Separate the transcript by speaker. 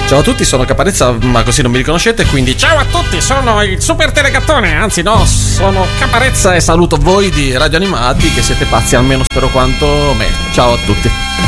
Speaker 1: Ciao a tutti, sono Caparezza, ma così non mi riconoscete, quindi ciao a tutti, sono il Super Telegattone, anzi no, sono Caparezza e saluto voi di Radio Animati che siete pazzi almeno spero quanto me. Ciao a tutti.